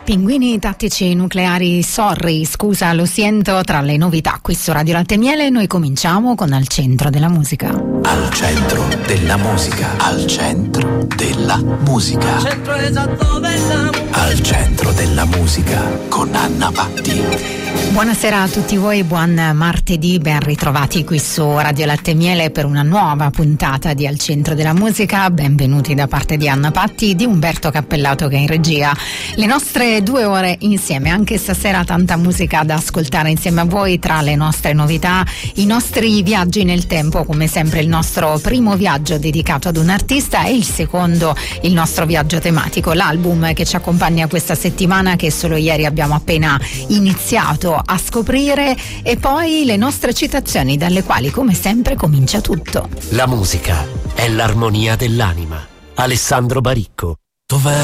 Pinguini tattici nucleari, sorry, scusa, lo sento, tra le novità qui su Radio Latte e Miele. Noi cominciamo con Al Centro della Musica. Al centro della musica, al centro della musica, centro esatto della... al centro della musica con Anna Patti. Buonasera a tutti voi, buon martedì, ben ritrovati qui su Radio Latte e Miele per una nuova puntata di Al Centro della Musica. Benvenuti da parte di Anna Patti, di Umberto Cappellato che è in regia. Le nostre 2 ore insieme, anche stasera tanta musica da ascoltare insieme a voi, tra le nostre novità, i nostri viaggi nel tempo, come sempre il nostro primo viaggio dedicato ad un artista e il secondo il nostro viaggio tematico, l'album che ci accompagna questa settimana che solo ieri abbiamo appena iniziato a scoprire, e poi le nostre citazioni dalle quali come sempre comincia tutto. La musica è l'armonia dell'anima. Alessandro Baricco. Dov'è